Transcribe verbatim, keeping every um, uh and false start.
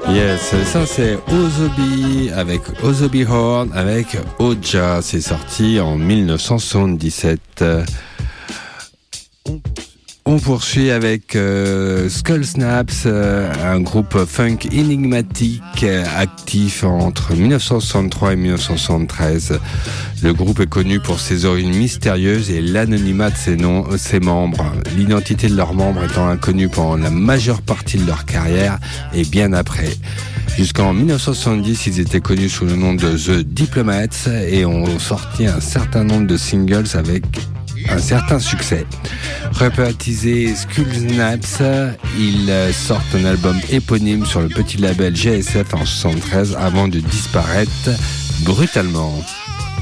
Yes, ça c'est Ozobi avec Ozobi Horn avec Oja, c'est sorti en dix-neuf cent soixante-dix-sept. On poursuit avec euh, Skull Snaps, euh, un groupe funk énigmatique euh, actif entre dix-neuf cent soixante-trois et dix-neuf cent soixante-treize. Le groupe est connu pour ses origines mystérieuses et l'anonymat de ses, noms, ses membres. L'identité de leurs membres étant inconnue pendant la majeure partie de leur carrière et bien après. Jusqu'en dix-neuf cent soixante-dix, ils étaient connus sous le nom de The Diplomats et ont sorti un certain nombre de singles avec un certain succès. Rebaptisé Skull Snaps, ils sortent un album éponyme sur le petit label G S F en soixante-treize avant de disparaître brutalement.